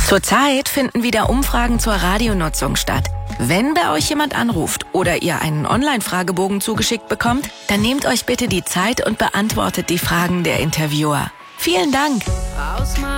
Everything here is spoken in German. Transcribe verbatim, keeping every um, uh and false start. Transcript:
Zurzeit finden wieder Umfragen zur Radionutzung statt. Wenn bei euch jemand anruft oder ihr einen Online-Fragebogen zugeschickt bekommt, dann nehmt euch bitte die Zeit und beantwortet die Fragen der Interviewer. Vielen Dank.